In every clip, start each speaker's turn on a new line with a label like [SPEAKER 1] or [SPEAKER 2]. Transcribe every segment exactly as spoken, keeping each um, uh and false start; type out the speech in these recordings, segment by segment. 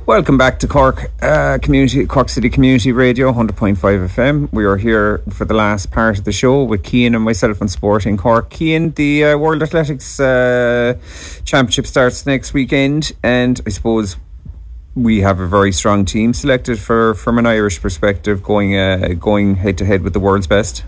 [SPEAKER 1] Welcome back to Cork uh, Community, Cork City Community Radio, one hundred point five F M. We are here for the last part of the show with Cian and myself on Sport in Cork. Cian, the uh, World Athletics uh, Championship starts next weekend, and I suppose we have a very strong team selected for from an Irish perspective, going uh, going head to head with the world's best.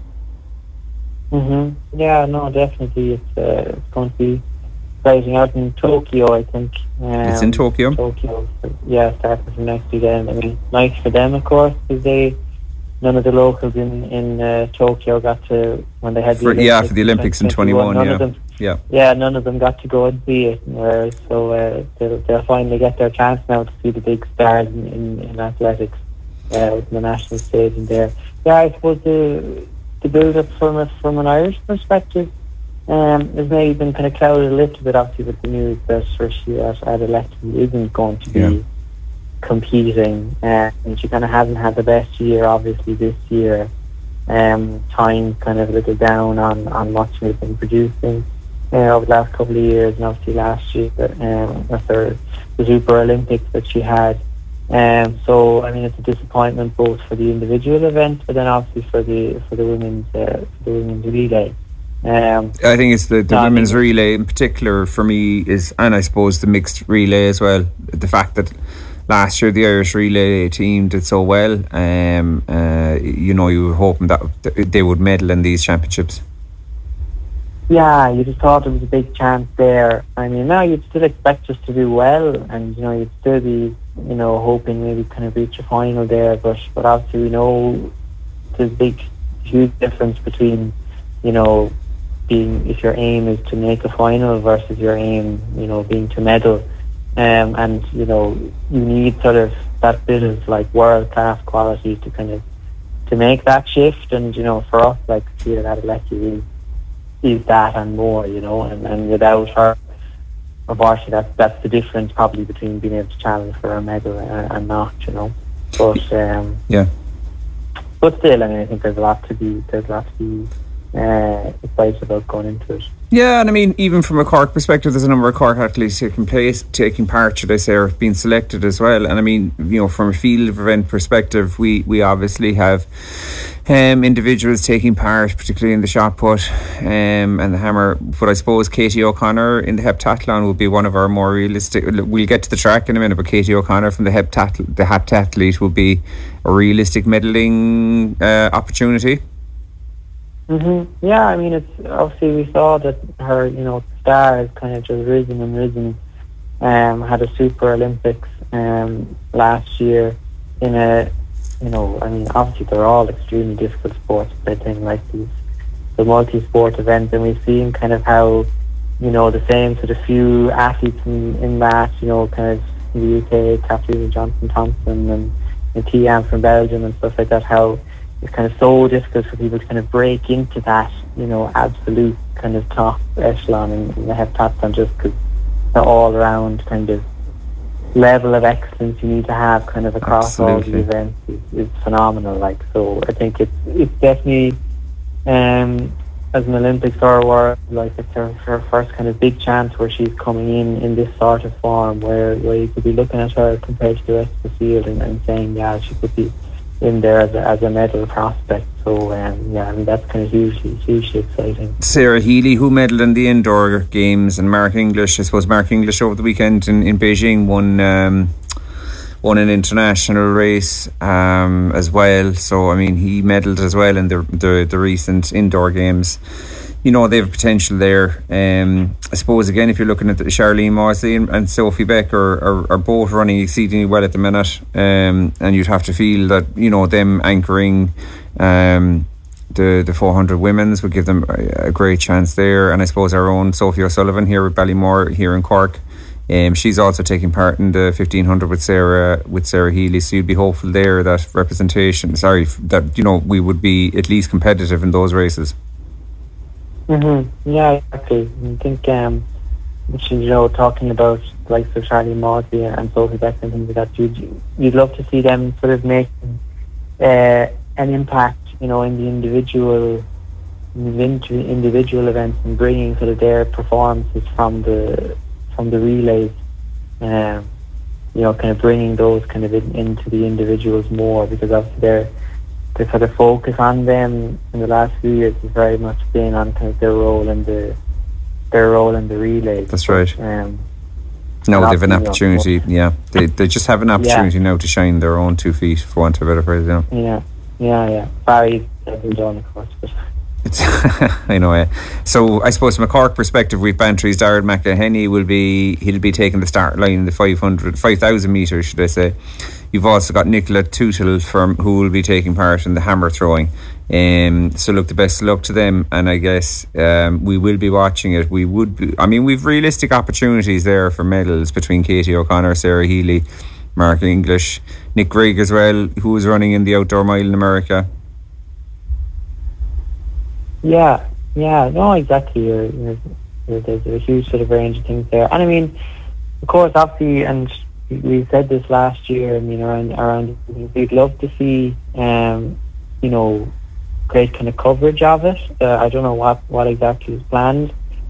[SPEAKER 2] Mm-hmm. Yeah, no, definitely. It's uh, it's going to be exciting out in Tokyo, I think. Um,
[SPEAKER 1] it's in Tokyo.
[SPEAKER 2] Tokyo, yeah, starting from next weekend. I mean, nice for them, of course, because they none of the locals in in uh, Tokyo got to when they had the
[SPEAKER 1] for,
[SPEAKER 2] Olympics
[SPEAKER 1] yeah for the Olympics in twenty-one.
[SPEAKER 2] None
[SPEAKER 1] yeah,
[SPEAKER 2] of them,
[SPEAKER 1] yeah,
[SPEAKER 2] yeah, none of them got to go and see it. Whereas, so uh, they'll, they'll finally get their chance now to see the big stars in, in, in athletics uh, with the national stage in there. Yeah, I suppose the the build up from a, from an Irish perspective um, has maybe been kind of clouded a little bit, obviously, with the news that Saoirse Adelaide isn't going to be
[SPEAKER 1] yeah.
[SPEAKER 2] competing, uh, and she kind of hasn't had the best year, obviously, this year. Um, time kind of a little down on, on what she's been producing uh, over the last couple of years, and obviously last year um, with her, the Super Olympics that she had. Um, so I mean, it's a disappointment both for the individual event, but then obviously for the for the women's uh, for the women's relay. Um,
[SPEAKER 1] I think it's the, the women's relay in particular for me is, and I suppose the mixed relay as well. The fact that last year the Irish relay team did so well, um, uh, you know, you were hoping that they would medal in these championships.
[SPEAKER 2] Yeah, you just thought there was a big chance there. I mean, now you'd still expect us to do well, and you know, you'd still be, you know, hoping maybe kind of reach a final there. But but obviously we know there's a big, huge difference between, you know, being, if your aim is to make a final versus your aim, you know, being to medal. Um, and you know, you need sort of that bit of like world class quality to kind of to make that shift. And you know, for us, like Ciara Adeleke is is that and more, you know, and, and without her, unfortunately, that's that's the difference probably between being able to challenge for a medal and, and not, you know. But um,
[SPEAKER 1] yeah,
[SPEAKER 2] but still, I mean, I think there's a lot to be there's a lot to be uh, excited about going into it.
[SPEAKER 1] Yeah, and I mean, even from a Cork perspective, there's a number of Cork athletes taking place, taking part, should I say, or being selected as well. And I mean, you know, from a field event perspective, we, we obviously have um, individuals taking part, particularly in the shot put um, and the hammer. But I suppose Katie O'Connor in the heptathlon will be one of our more realistic. We'll get to the track in a minute, but Katie O'Connor from the heptathlete, the heptathlete will be a realistic medaling uh, opportunity.
[SPEAKER 2] Mm-hmm. Yeah, I mean, it's obviously we saw that her, you know, star has kind of just risen and risen. Um, had a Super Olympics um, last year in a, you know, I mean, obviously they're all extremely difficult sports, but I think like these, the multi-sport events, and we've seen kind of how, you know, the same sort of few athletes in, in that, you know, kind of in the U K, Kathleen Johnson-Thompson and, and Tian from Belgium and stuff like that, how it's kind of so difficult for people to kind of break into that, you know, absolute kind of top echelon in, in the heptathlon, just because the all-around kind of level of excellence you need to have kind of across Absolutely. all the events is, is phenomenal. Like, so I think it's it's definitely um, as an Olympic forward, like it's her, her first kind of big chance where she's coming in in this sort of form, where where you could be looking at her compared to the rest of the field and, and saying, yeah, she could be in there as a, as a medal prospect. So um, yeah, I mean, that's kind of hugely hugely exciting.
[SPEAKER 1] Sarah Healy, who medalled in the indoor games, and Mark English, I suppose Mark English over the weekend in, in Beijing won um, won an international race um, as well. So I mean, he medalled as well in the the, the recent indoor games. You know, they have potential there. Um, I suppose, again, if you're looking at the Charlene Mosley and, and Sophie Beck are, are, are both running exceedingly well at the minute, um, and you'd have to feel that, you know, them anchoring um, the, the four hundred women's would give them a, a great chance there. And I suppose our own Sophie O'Sullivan here with Ballymore here in Cork, um, she's also taking part in the fifteen hundred with Sarah with Sarah Healy, so you'd be hopeful there that representation, sorry, that, you know, we would be at least competitive in those races.
[SPEAKER 2] Mm-hmm. Yeah, exactly. I think, um, you know, talking about like so Charlie Maudsley and Sophie Beck and things like that, you'd, you'd love to see them sort of making uh, an impact, you know, in the individual individual events and bringing sort of their performances from the from the relays. Um, you know, kind of bringing those kind of in, into the individuals more, because obviously they're the sort of focus on them in the last few years has very much been on kind of their role in the their role in the relay.
[SPEAKER 1] That's right.
[SPEAKER 2] Um,
[SPEAKER 1] no, they have an opportunity. Yeah, they they just have an opportunity
[SPEAKER 2] yeah.
[SPEAKER 1] now to shine their own two feet, for want of a better phrase. Yeah,
[SPEAKER 2] yeah, yeah, yeah. Barry hasn't done, of course, but.
[SPEAKER 1] It's I know. Yeah. So I suppose from a Cork perspective, we've Bantry's Darragh McElhenney will be he'll be taking the start line in the five hundred, five thousand metres, should I say. You've also got Nicola Tootle from who will be taking part in the hammer throwing. Um, so look, the best of luck to them, and I guess um, we will be watching it. We would be, I mean, we've realistic opportunities there for medals between Katie O'Connor, Sarah Healy, Mark English, Nick Grigg as well, who was running in the outdoor mile in America.
[SPEAKER 2] Yeah, yeah, no, exactly. You're, you're, you're, there's a huge sort of range of things there, and I mean, of course, obviously, and we said this last year. I mean, around around, we'd love to see, um, you know, great kind of coverage of it. Uh, I don't know what what exactly is planned,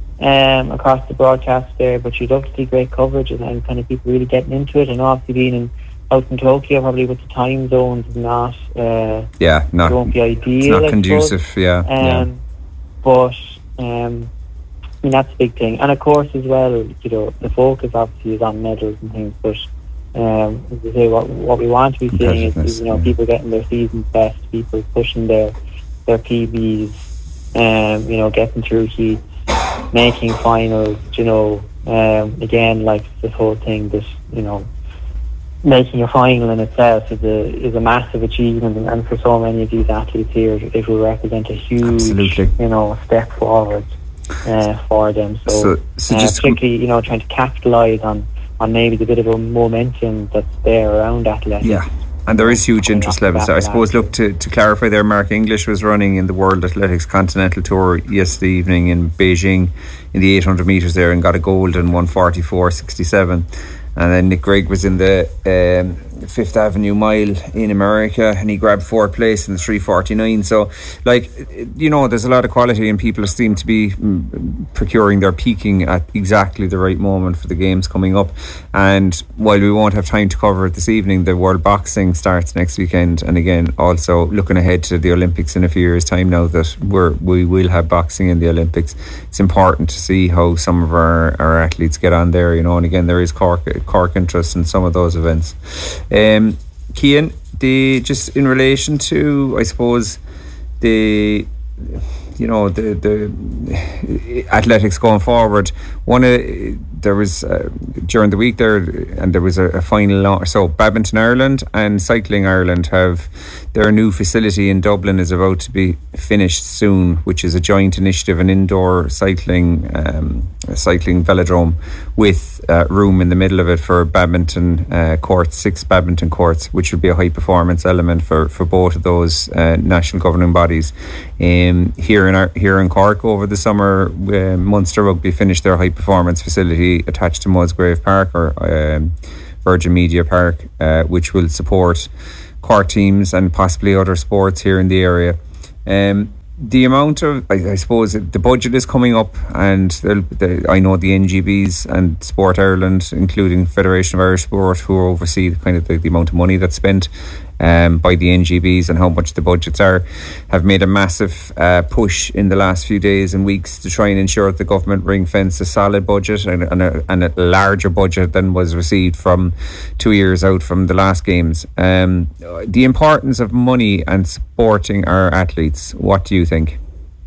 [SPEAKER 2] um, across the broadcast there, but you'd love to see great coverage and, and kind of people really getting into it. And obviously, being in out in Tokyo, probably with the time zones, is not uh,
[SPEAKER 1] yeah, not
[SPEAKER 2] won't be ideal.
[SPEAKER 1] It's not
[SPEAKER 2] I
[SPEAKER 1] conducive.
[SPEAKER 2] suppose.
[SPEAKER 1] Yeah,
[SPEAKER 2] um,
[SPEAKER 1] yeah.
[SPEAKER 2] But um, I mean, that's a big thing, and of course as well, you know, the focus obviously is on medals and things. But um, as I say, what what we want to be seeing is, is you know,
[SPEAKER 1] yeah.
[SPEAKER 2] people getting their season's best, people pushing their their P Bs, um, you know, getting through heats, making finals. You know, um, again, like this whole thing, this you know. Making a final in itself is a is a massive achievement, and, and for so many of these athletes here, it will represent a huge,
[SPEAKER 1] Absolutely.
[SPEAKER 2] you know, step forward uh, for them. So,
[SPEAKER 1] so, so
[SPEAKER 2] uh,
[SPEAKER 1] just
[SPEAKER 2] particularly, you know, trying to capitalise on, on maybe the bit of a momentum that's there around athletics.
[SPEAKER 1] Yeah, and there is huge interest levels. So I suppose, look, to, to clarify there, Mark English was running in the World Athletics Continental Tour yesterday evening in Beijing in the eight hundred metres there and got a gold in one forty-four sixty-seven. And then Nick Grigg was in the um, Fifth Avenue Mile in America, and he grabbed fourth place in the three forty-nine. So, like, you know, there's a lot of quality, and people seem to be mm, procuring their peaking at exactly the right moment for the games coming up. And while we won't have time to cover it this evening, the World Boxing starts next weekend. And again, also looking ahead to the Olympics in a few years' time now that we're, we will have boxing in the Olympics. It's important to see how some of our, our athletes get on there, you know, and again, there is Cork, Cork interest in some of those events. Um, Cian, the just in relation to, I suppose, the you know the the athletics going forward. One of there was uh, during the week there, and there was a, a final launch. So Badminton Ireland and Cycling Ireland have their new facility in Dublin is about to be finished soon, which is a joint initiative, an indoor cycling um, cycling velodrome with uh, room in the middle of it for badminton uh, courts, six badminton courts, which would be a high performance element for, for both of those uh, national governing bodies. Um, here in our, here in Cork over the summer, uh, Munster Rugby finished their high performance facility attached to Musgrave Park or um, Virgin Media Park, uh, which will support Cork teams and possibly other sports here in the area. Um, the amount of, I, I suppose, the budget is coming up, and the, I know the N G Bs and Sport Ireland, including Federation of Irish Sport, who oversee kind of the, the amount of money that's spent um, by the N G Bs and how much the budgets are, have made a massive uh, push in the last few days and weeks to try and ensure that the government ring fence a solid budget and, and, a, and a larger budget than was received from two years out from the last games. Um, the importance of money and supporting our athletes, what do you think?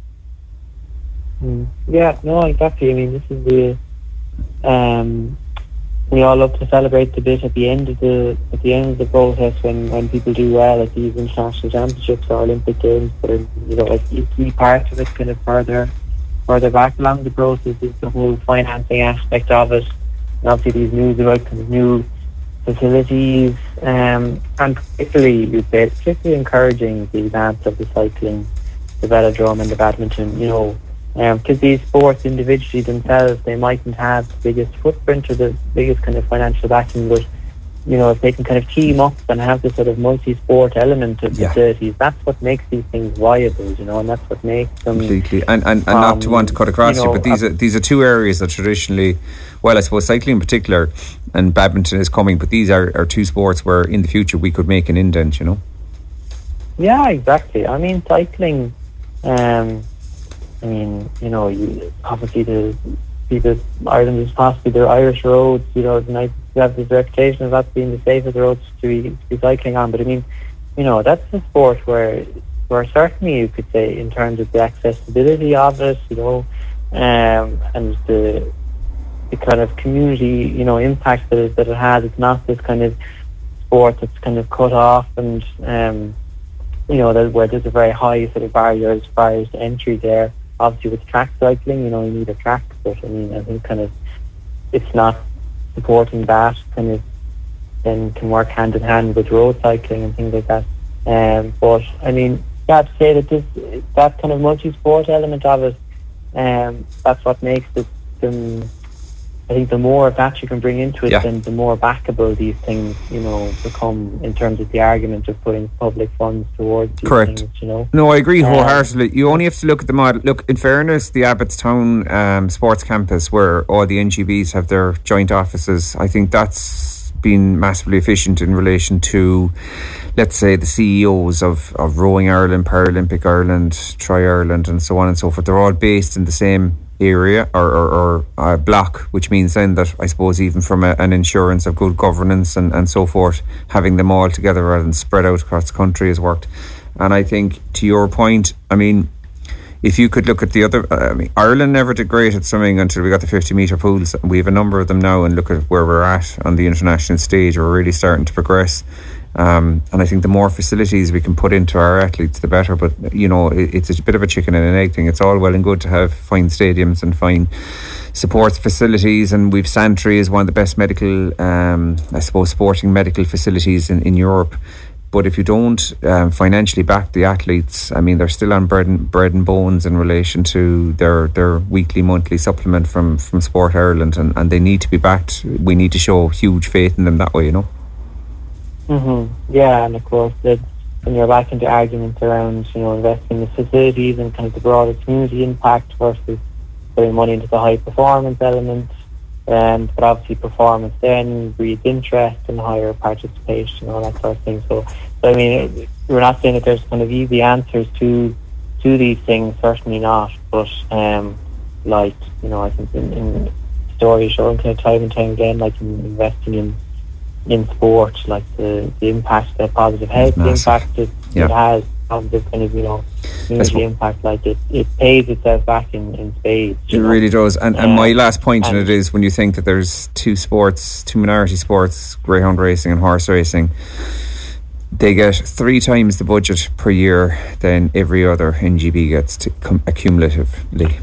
[SPEAKER 2] Mm. Yeah, no, exactly. I mean, this is the um, we all love to celebrate the bit at the end of the at the end of the process when, when people do well at these international championships or Olympic games. But you know, a key part of it, kind of further further back along the process, is the whole financing aspect of it. And obviously, these news about kind of new facilities, um, and particularly, you say, particularly encouraging the advance of the cycling, the velodrome, and the badminton. You know. Because um, these sports individually themselves, they mightn't have the biggest footprint or the biggest kind of financial backing, but you know, if they can kind of team up and have this sort of multi-sport element to
[SPEAKER 1] Yeah.
[SPEAKER 2] facilities, that's what makes these things viable, you know, and that's what makes them...
[SPEAKER 1] Completely. And, and, and um, not to want to cut across you, know, you but these uh, are these are two areas that traditionally, well, I suppose cycling in particular and badminton is coming, but these are, are two sports where in the future we could make an indent, you know?
[SPEAKER 2] Yeah, exactly. I mean, cycling, um, I mean, you know, you, obviously the people, Ireland is possibly their Irish roads, you know, the nice to have this reputation of that being the safest roads to be, to be cycling on. But I mean, you know, that's a sport where, where certainly you could say in terms of the accessibility of it, you know, um, and the the kind of community, you know, impact that it, that it has. It's not this kind of sport that's kind of cut off and, um, you know, that, where there's a very high sort of barrier as far as entry there. Obviously with track cycling, you know, you need a track, but I mean, I think kind of it's not supporting that kind of then can work hand in hand with road cycling and things like that. Um, but I mean, you have to say that this that kind of multi-sport element of it, um, that's what makes it. Um, I think the more of that you can bring into it,
[SPEAKER 1] yeah.
[SPEAKER 2] then the more backable these things, you know, become in terms of the argument of putting public funds towards these
[SPEAKER 1] Correct.
[SPEAKER 2] things, you know.
[SPEAKER 1] No, I agree wholeheartedly. Um, you only have to look at the model. Look, in fairness, the Abbottstown um, Sports Campus, where all the N G Bs have their joint offices, I think that's been massively efficient in relation to, let's say, the C E Os of, of Rowing Ireland, Paralympic Ireland, Tri-Ireland, and so on and so forth. They're all based in the same area or, or, or uh, block, which means then that I suppose even from a, an insurance of good governance and, and so forth, having them all together rather than spread out across the country has worked. And I think to your point, I mean, if you could look at the other, uh, I mean, Ireland never did great at swimming until we got the fifty metre pools. We have a number of them now, and look at where we're at on the international stage. We're really starting to progress. Um, and I think the more facilities we can put into our athletes, the better. But, you know, it, it's a bit of a chicken and an egg thing. It's all well and good to have fine stadiums and fine sports facilities. And we've Santry is one of the best medical, um, I suppose, sporting medical facilities in, in Europe. But if you don't um, financially back the athletes, I mean, they're still on bread and, bread and bones in relation to their, their weekly, monthly supplement from, from Sport Ireland. And, and they need to be backed. We need to show huge faith in them that way, you know.
[SPEAKER 2] Mm-hmm. Yeah, and of course, that when you're back into arguments around, you know, investing in the facilities and kind of the broader community impact versus putting money into the high performance element, and but obviously performance then breeds interest and higher participation and all that sort of thing. So, so I mean, we're not saying that there's kind of easy answers to to these things, certainly not. But um, like you know, I think in, in stories showing kind of time and time again, like in investing in. in sport, like the, the impact, the positive health impact it,
[SPEAKER 1] yeah.
[SPEAKER 2] it has, positive kind of, you know, community impact, like it, it pays itself back in, in spades.
[SPEAKER 1] It
[SPEAKER 2] know?
[SPEAKER 1] really does. And, and my last point
[SPEAKER 2] and
[SPEAKER 1] in it is when you think that there's two sports, two minority sports, greyhound racing and horse racing, they get three times the budget per year than every other N G B gets to com- accumulatively.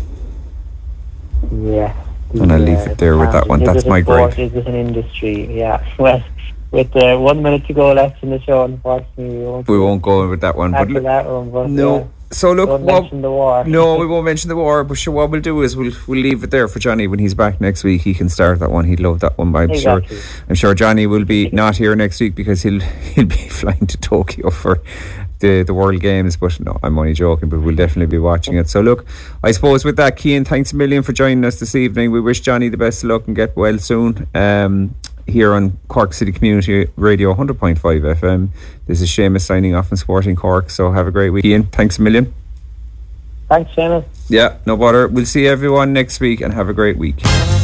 [SPEAKER 2] Yeah.
[SPEAKER 1] And I'll leave it there with that one.
[SPEAKER 2] Is
[SPEAKER 1] That's my
[SPEAKER 2] gripe.
[SPEAKER 1] gripe.
[SPEAKER 2] Is it an industry? Yeah. Well, with uh, one minute to go left in the show, unfortunately, we won't,
[SPEAKER 1] we won't go with that one.
[SPEAKER 2] After
[SPEAKER 1] but
[SPEAKER 2] that one, but
[SPEAKER 1] no.
[SPEAKER 2] Yeah.
[SPEAKER 1] So look,
[SPEAKER 2] don't
[SPEAKER 1] what,
[SPEAKER 2] mention the war.
[SPEAKER 1] No, we won't mention the war. But sure, what we'll do is we'll we'll leave it there for Johnny when he's back next week. He can start that one. He'd love that one. I'm
[SPEAKER 2] exactly.
[SPEAKER 1] sure. I'm sure Johnny will be not here next week because he'll he'll be flying to Tokyo for the the World Games. But no, I'm only joking. But we'll definitely be watching it. So look, I suppose with that, Cian, thanks a million for joining us this evening. We wish Johnny the best of luck and get well soon. Um. Here on Cork City Community Radio one hundred point five F M. This is Seamus signing off in Sporting Cork. So have a great week. Ian, thanks a million.
[SPEAKER 2] Thanks, Seamus.
[SPEAKER 1] Yeah, no bother. We'll see everyone next week and have a great week.